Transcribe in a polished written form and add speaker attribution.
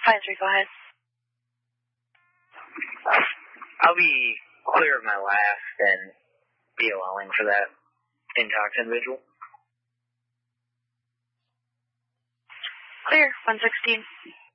Speaker 1: 5-3, go ahead.
Speaker 2: I'll be clear of my last and be allowing for that intox individual.
Speaker 1: Clear, 116.